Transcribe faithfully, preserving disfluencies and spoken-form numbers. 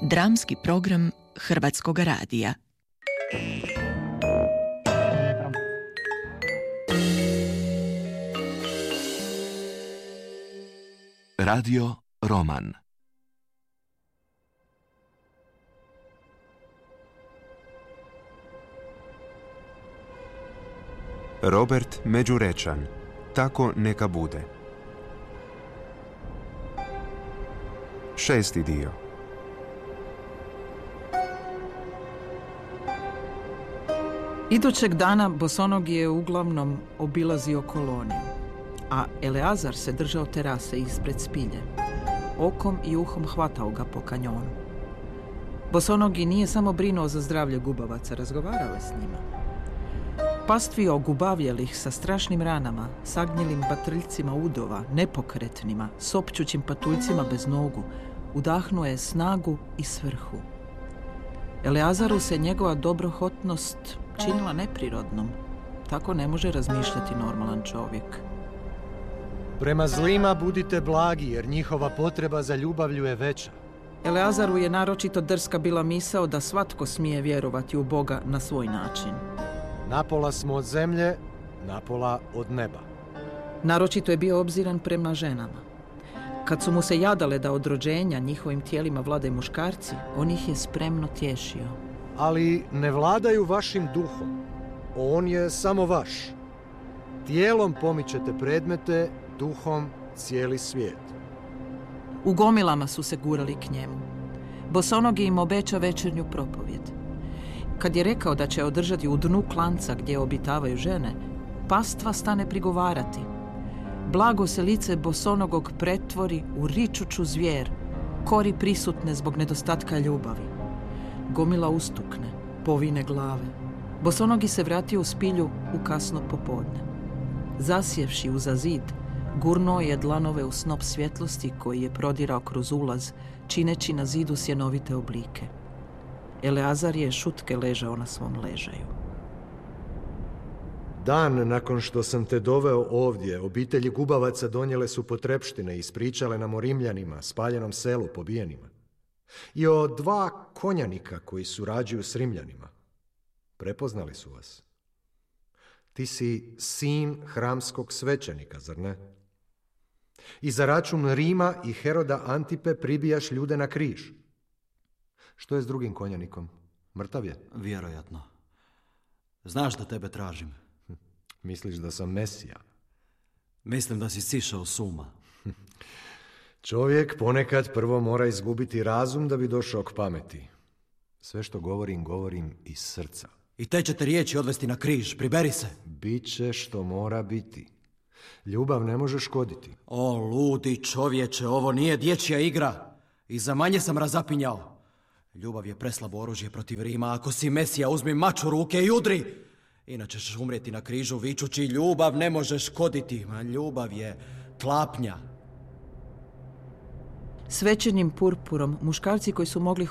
Dramski program Hrvatskog radija. Radio Roman. Robert Međurečan. Tako neka bude. Šesti dio. Idućeg dana Bosonogi je uglavnom obilazio koloniju, a Eleazar se držao terase ispred spilje. Okom i uhom hvatao ga po kanjonu. Bosonogi nije samo brinuo za zdravlje gubavaca, razgovarao je s njima. Pastvi ogubavljelih sa strašnim ranama, sagnjilim batrljcima udova, nepokretnima, sopćućim patuljcima bez nogu, udahnuo je snagu i svrhu. Eleazaru se njegova dobrohotnost činila neprirodnom. Tako ne može razmišljati normalan čovjek. Prema zlima budite blagi, jer njihova potreba za ljubavlju je veća. Eleazaru je naročito drska bila misao da svatko smije vjerovati u Boga na svoj način. Napola smo od zemlje, napola od neba. Naročito je bio obziran prema ženama. Kad su mu se jadale da od rođenja njihovim tijelima vladaju muškarci, on ih je spremno tješio. Ali ne vladaju vašim duhom. On je samo vaš. Tijelom pomičete predmete, duhom cijeli svijet. U gomilama su se gurali k njemu. Bosonogi im obeća večernju propovjed. Kad je rekao da će održati u dnu klanca gdje obitavaju žene, pastva stane prigovarati. Blago se lice Bosonogog pretvori u ričuću zvijer, kori prisutne zbog nedostatka ljubavi. Gomila ustukne, povine glave. Bosonogi se vratio u spilju u kasno popodne. Zasjevši uza zid, gurnuo je dlanove u snop svjetlosti koji je prodirao kroz ulaz, čineći na zidu sjenovite oblike. Eleazar je šutke ležao na svom ležaju. Dan nakon što sam te doveo ovdje, obitelji gubavaca donijele su potrepštine i ispričale nam o Rimljanima, spaljenom selu, pobijenima. I o dva konjanika koji surađuju s Rimljanima. Prepoznali su vas. Ti si sin hramskog svećenika, zar ne? I za račun Rima i Heroda Antipe pribijaš ljude na križ. Što je s drugim konjanikom? Mrtav je? Vjerojatno. Znaš da tebe tražim. Misliš da sam Mesija? Mislim da si sišao s uma. Čovjek ponekad prvo mora izgubiti razum da bi došao k pameti. Sve što govorim, govorim iz srca. I te će te riječi odvesti na križ, priberi se. Biće što mora biti. Ljubav ne može škoditi. O, ludi čovječe, ovo nije dječja igra. I za manje sam razapinjao. Ljubav je preslabo oružje protiv Rima. Ako si Mesija, uzmi mač u ruke i udri. Inače ćeš umrijeti na križu vičući ljubav ne može škoditi. A ljubav je tlapnja. Svećenim purpurom muškarci koji su mogli